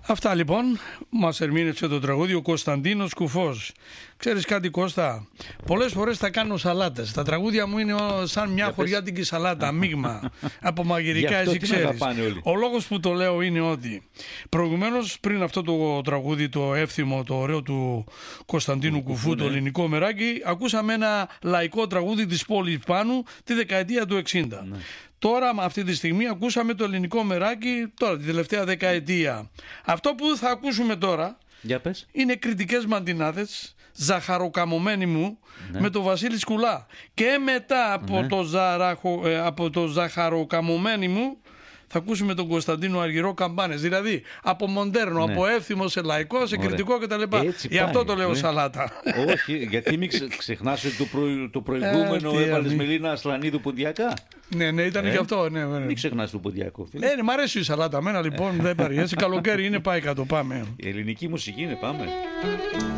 Αυτά λοιπόν, μας ερμήνευσε το τραγούδι ο Κωνσταντίνος Κουφός. Ξέρεις κάτι, Κώστα, πολλές φορές θα κάνω σαλάτες. Τα τραγούδια μου είναι σαν μια χωριάτικη σαλάτα, μείγμα από μαγειρικά, εσύ ξέρεις. Ο λόγος που το λέω είναι ότι προηγουμένως, πριν αυτό το τραγούδι, το εύθυμο, το ωραίο του Κωνσταντίνου Κουφού, το ελληνικό μεράκι, ακούσαμε ένα λαϊκό τραγούδι της πόλης Πάνου τη δεκαετία του 60. Ναι. Τώρα, αυτή τη στιγμή, ακούσαμε το ελληνικό μεράκι τώρα, τη τελευταία δεκαετία. Αυτό που θα ακούσουμε τώρα είναι κριτικές μαντινάδες, ζαχαροκαμωμένοι μου, ναι, με το Βασίλη Σκουλά. Και μετά από το ζαχαροκαμωμένοι μου θα ακούσουμε τον Κωνσταντίνο Αργυρό Καμπάνες. Δηλαδή από μοντέρνο, από εύθυμο σε λαϊκό, σε κριτικό κτλ. Γι' αυτό το λέω σαλάτα. Όχι, γιατί μην ξεχνάς ότι το προηγούμενο έβαλες Μελίνα Ασλανίδου ποντιακά. Ναι, ήταν γι' αυτό. Ναι. Μην ξεχνάς το ποντιακό. Μ' αρέσει η σαλάτα. Μένα λοιπόν δεν πάρει. Έτσι καλοκαίρι είναι, πάει κάτω. Πάμε. Η ελληνική μουσική είναι, πάμε.